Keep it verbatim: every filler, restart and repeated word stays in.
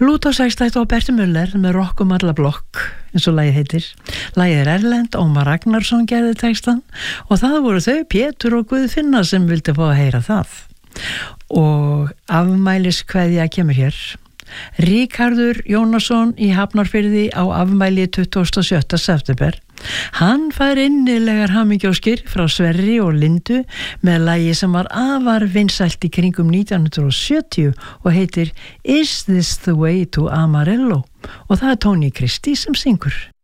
Lútósækstætt og Berti Müller með Rokkum alla blokk, eins og lagið heitir. Lagið er erlent, Ómar Ragnarsson gerði textan og það voru þau, Pétur og Guðfinna, sem vildi fá að heyra það. Og afmæliskveðja kemur hér. Ríkharður Jónasson í Hafnarfirði á afmæli tuttugasta og sjötta september. Hann fær innilegar hamingjóskir frá Sverri og Lindu með lagi sem var afar vinsælt í kringum nítján hundruð og sjötíu og heitir Is This the Way to Amarillo, og það er Tony Christie sem syngur.